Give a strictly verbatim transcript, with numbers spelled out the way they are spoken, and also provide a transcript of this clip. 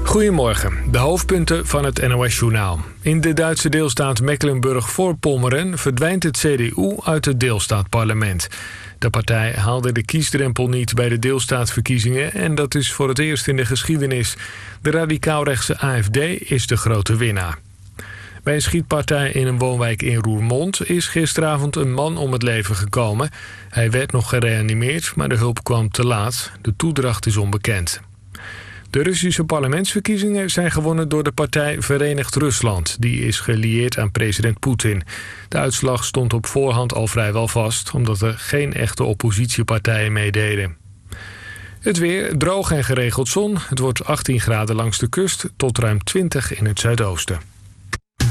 Goedemorgen, de hoofdpunten van het N O S-journaal. In de Duitse deelstaat Mecklenburg-Vorpommern verdwijnt het C D U uit het deelstaatparlement. De partij haalde de kiesdrempel niet bij de deelstaatsverkiezingen en dat is voor het eerst in de geschiedenis. De radicaalrechtse A F D is de grote winnaar. Bij een schietpartij in een woonwijk in Roermond is gisteravond een man om het leven gekomen. Hij werd nog gereanimeerd, maar de hulp kwam te laat. De toedracht is onbekend. De Russische parlementsverkiezingen zijn gewonnen door de partij Verenigd Rusland. Die is gelieerd aan president Poetin. De uitslag stond op voorhand al vrijwel vast, omdat er geen echte oppositiepartijen meededen. Het weer, droog en geregeld zon. Het wordt achttien graden langs de kust tot ruim twintig in het zuidoosten.